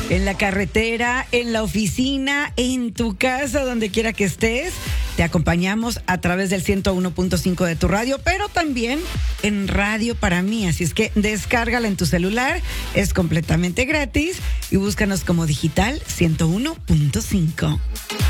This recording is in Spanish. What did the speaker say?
En la carretera, en la oficina, en tu casa, donde quiera que estés. Te acompañamos a través del 101.5 de tu radio, pero también en Radio para mí. Así es que descárgala en tu celular, es completamente gratis y búscanos como Digital 101.5.